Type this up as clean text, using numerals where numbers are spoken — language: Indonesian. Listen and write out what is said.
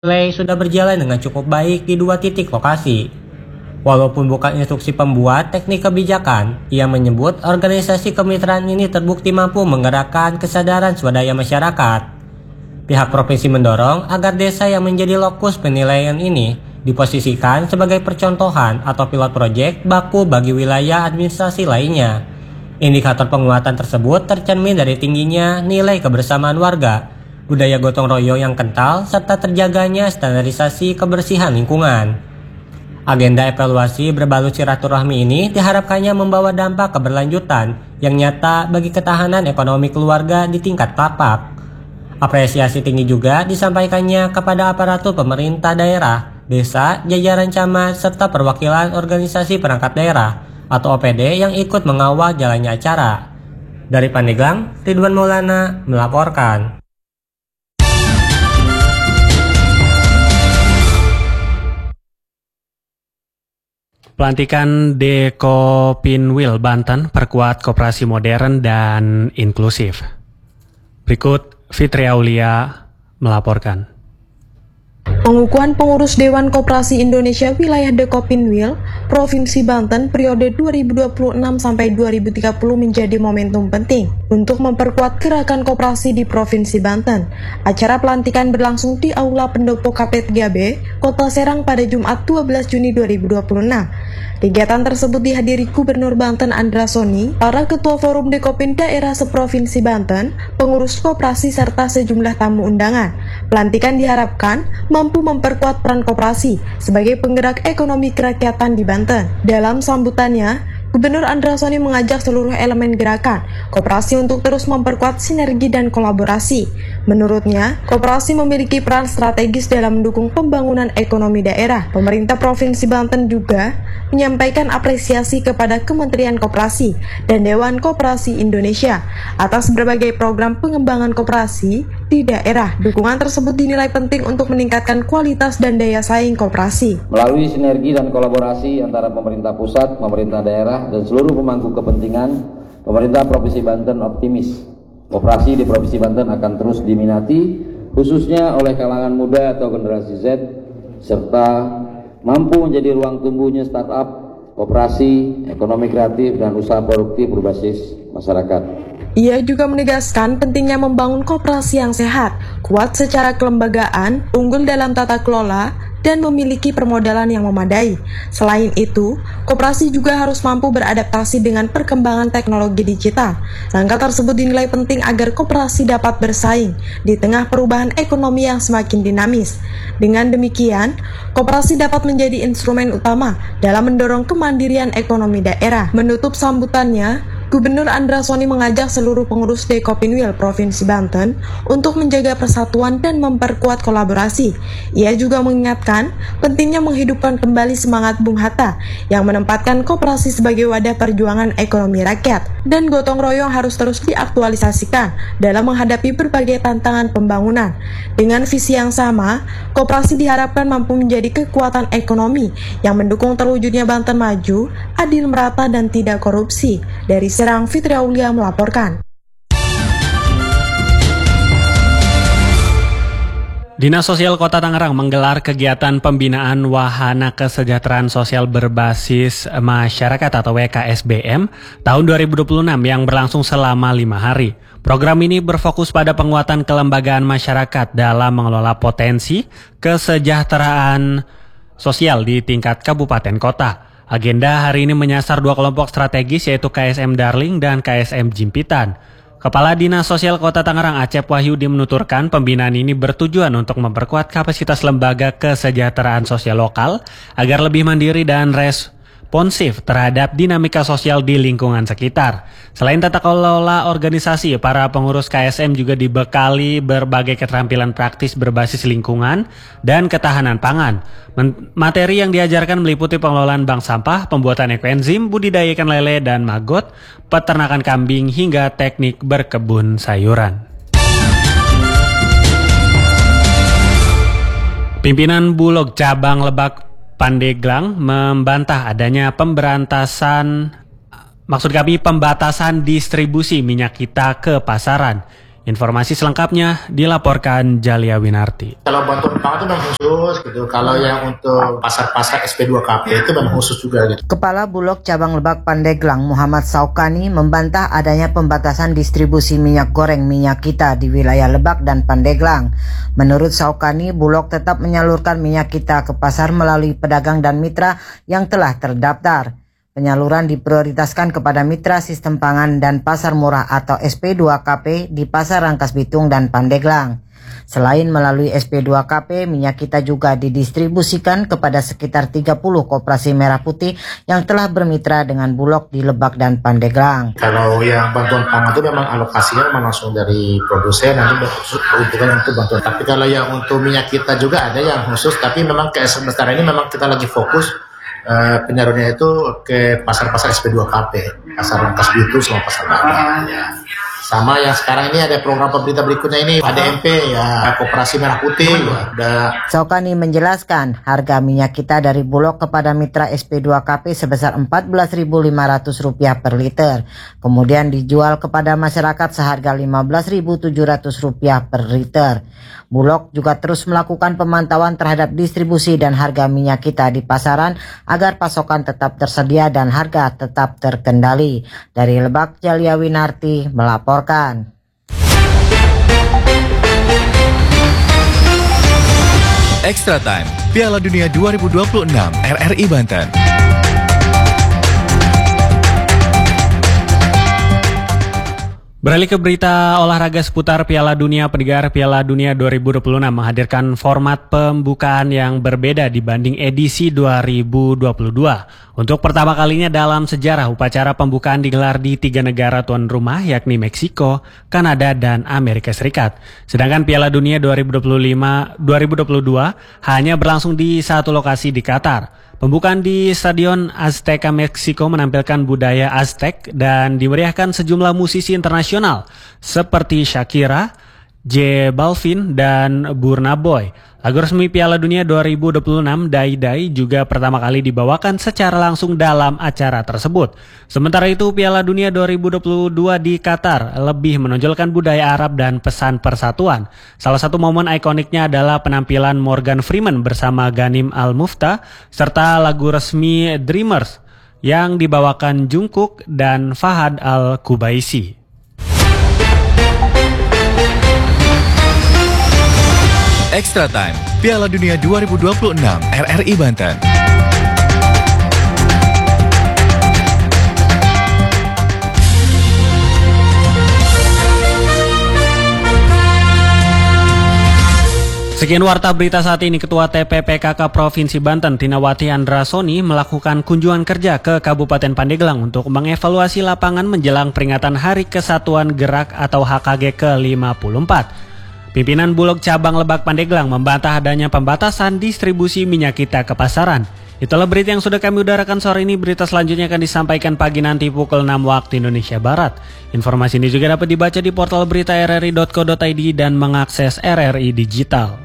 Play sudah berjalan dengan cukup baik di 2 titik lokasi. Walaupun bukan instruksi pembuat teknik kebijakan, ia menyebut organisasi kemitraan ini terbukti mampu menggerakkan kesadaran swadaya masyarakat. Pihak provinsi mendorong agar desa yang menjadi lokus penilaian ini diposisikan sebagai percontohan atau pilot proyek baku bagi wilayah administrasi lainnya. Indikator penguatan tersebut tercermin dari tingginya nilai kebersamaan warga, budaya gotong royong yang kental, serta terjaganya standarisasi kebersihan lingkungan. Agenda evaluasi berbalut silaturahmi ini diharapkannya membawa dampak keberlanjutan yang nyata bagi ketahanan ekonomi keluarga di tingkat tapak. Apresiasi tinggi juga disampaikannya kepada aparatur pemerintah daerah, desa, jajaran camat, serta perwakilan organisasi perangkat daerah atau OPD yang ikut mengawal jalannya acara. Dari Pandeglang, Ridwan Maulana melaporkan. Pelantikan Deko Pinwil Banten perkuat koperasi modern dan inklusif. Berikut Fitri Aulia melaporkan. Pengukuhan pengurus Dewan Koperasi Indonesia Wilayah Deko Pinwil, Provinsi Banten periode 2026 sampai 2030 menjadi momentum penting untuk memperkuat gerakan koperasi di Provinsi Banten. Acara pelantikan berlangsung di Aula Pendopo KP3B, Kota Serang pada Jumat 12 Juni 2026. Kegiatan tersebut dihadiri Gubernur Banten Andra Soni, para Ketua Forum Dekopin Daerah Seprovinsi Banten, pengurus koperasi serta sejumlah tamu undangan. Pelantikan diharapkan mampu memperkuat peran koperasi sebagai penggerak ekonomi kerakyatan di Banten. Dalam sambutannya, Gubernur Andra Soni mengajak seluruh elemen gerakan koperasi untuk terus memperkuat sinergi dan kolaborasi. Menurutnya, koperasi memiliki peran strategis dalam mendukung pembangunan ekonomi daerah. Pemerintah Provinsi Banten juga menyampaikan apresiasi kepada Kementerian Koperasi dan Dewan Koperasi Indonesia atas berbagai program pengembangan koperasi di daerah. Dukungan tersebut dinilai penting untuk meningkatkan kualitas dan daya saing koperasi. Melalui sinergi dan kolaborasi antara pemerintah pusat, pemerintah daerah, dan seluruh pemangku kepentingan, pemerintah Provinsi Banten optimis koperasi di Provinsi Banten akan terus diminati, khususnya oleh kalangan muda atau generasi Z, serta mampu menjadi ruang tumbuhnya startup, koperasi, ekonomi kreatif, dan usaha produktif berbasis masyarakat. Ia juga menegaskan pentingnya membangun koperasi yang sehat, kuat secara kelembagaan, unggul dalam tata kelola, dan memiliki permodalan yang memadai. Selain itu, koperasi juga harus mampu beradaptasi dengan perkembangan teknologi digital. Langkah tersebut dinilai penting agar koperasi dapat bersaing di tengah perubahan ekonomi yang semakin dinamis. Dengan demikian, koperasi dapat menjadi instrumen utama dalam mendorong kemandirian ekonomi daerah. Menutup sambutannya, Gubernur Andra Soni mengajak seluruh pengurus Deko Pinwil Provinsi Banten untuk menjaga persatuan dan memperkuat kolaborasi. Ia juga mengingatkan pentingnya menghidupkan kembali semangat Bung Hatta yang menempatkan koperasi sebagai wadah perjuangan ekonomi rakyat, dan gotong royong harus terus diaktualisasikan dalam menghadapi berbagai tantangan pembangunan. Dengan visi yang sama, koperasi diharapkan mampu menjadi kekuatan ekonomi yang mendukung terwujudnya Banten maju, adil, merata, dan tidak korupsi. Dari Serang, Fitri Aulia melaporkan. Dinas Sosial Kota Tangerang menggelar kegiatan pembinaan wahana kesejahteraan sosial berbasis masyarakat atau WKSBM tahun 2026 yang berlangsung selama 5 hari. Program ini berfokus pada penguatan kelembagaan masyarakat dalam mengelola potensi kesejahteraan sosial di tingkat kabupaten kota. Agenda hari ini menyasar 2 kelompok strategis yaitu KSM Darling dan KSM Jimpitan. Kepala Dinas Sosial Kota Tangerang Acep Wahyudi menuturkan pembinaan ini bertujuan untuk memperkuat kapasitas lembaga kesejahteraan sosial lokal agar lebih mandiri dan responsif terhadap dinamika sosial di lingkungan sekitar. Selain tata kelola organisasi, para pengurus KSM juga dibekali berbagai keterampilan praktis berbasis lingkungan dan ketahanan pangan. Materi yang diajarkan meliputi pengelolaan bank sampah, pembuatan ekoenzim, budidaya ikan lele dan maggot, peternakan kambing, hingga teknik berkebun sayuran. Pimpinan Bulog Cabang Lebak Pandeglang membantah adanya pembatasan distribusi minyak kita ke pasaran. Informasi selengkapnya dilaporkan Jalia Winarti. Kalau bantuan pangan itu memang khusus gitu. Kalau yang untuk pasar-pasar SP2KP itu memang khusus juga gitu. Kepala Bulog Cabang Lebak Pandeglang Muhammad Saukani membantah adanya pembatasan distribusi minyak goreng minyak kita di wilayah Lebak dan Pandeglang. Menurut Saukani, Bulog tetap menyalurkan minyak kita ke pasar melalui pedagang dan mitra yang telah terdaftar. Penyaluran diprioritaskan kepada mitra sistem pangan dan pasar murah atau SP2KP di Pasar Rangkas Bitung dan Pandeglang. Selain melalui SP2KP, minyak kita juga didistribusikan kepada sekitar 30 koperasi merah putih yang telah bermitra dengan Bulog di Lebak dan Pandeglang. Kalau yang bantuan pangan itu memang alokasinya memang langsung dari produsen, nanti peruntukan untuk bantuan. Tapi kalau yang untuk minyak kita juga ada yang khusus, tapi memang kayak sementara ini memang kita lagi fokus penyalurannya itu ke pasar-pasar SP2KP, pasar Rangkas Bitung sama pasar Badak. Sama yang sekarang ini ada program pemerintah berikutnya ini ADMP ya, Koperasi Merah Putih ya. Saukani menjelaskan harga minyak kita dari Bulog kepada mitra SP2KP sebesar Rp14.500 per liter. Kemudian dijual kepada masyarakat seharga Rp15.700 per liter. Bulog juga terus melakukan pemantauan terhadap distribusi dan harga minyak kita di pasaran agar pasokan tetap tersedia dan harga tetap terkendali. Dari Lebak, Jalia Winarti melaporkan. Extra Time Piala Dunia 2026 RRI Banten. Beralih ke berita olahraga seputar Piala Dunia. Penyelenggara Piala Dunia 2026 menghadirkan format pembukaan yang berbeda dibanding edisi 2022. Untuk pertama kalinya dalam sejarah, upacara pembukaan digelar di 3 negara tuan rumah, yakni Meksiko, Kanada, dan Amerika Serikat. Sedangkan Piala Dunia 2022 hanya berlangsung di satu lokasi di Qatar. Pembukaan di Stadion Azteca Meksiko menampilkan budaya Aztec dan dimeriahkan sejumlah musisi internasional seperti Shakira, J Balvin, dan Burna Boy. Lagu resmi Piala Dunia 2026 Dai Dai juga pertama kali dibawakan secara langsung dalam acara tersebut. Sementara itu Piala Dunia 2022 di Qatar lebih menonjolkan budaya Arab dan pesan persatuan. Salah satu momen ikoniknya adalah penampilan Morgan Freeman bersama Ghanim Al-Mufta serta lagu resmi Dreamers yang dibawakan Jungkook dan Fahad Al-Kubaisi. Extra Time Piala Dunia 2026 RRI Banten. Sekian warta berita saat ini. Ketua TPPKK Provinsi Banten Tinawati Andrasoni melakukan kunjungan kerja ke Kabupaten Pandeglang untuk mengevaluasi lapangan menjelang peringatan Hari Kesatuan Gerak atau HKG ke-54. Pimpinan Bulog Cabang Lebak Pandeglang membantah adanya pembatasan distribusi minyak kita ke pasaran. Itulah berita yang sudah kami udarakan sore ini. Berita selanjutnya akan disampaikan pagi nanti pukul 6 waktu Indonesia Barat. Informasi ini juga dapat dibaca di portal berita rri.co.id dan mengakses RRI Digital.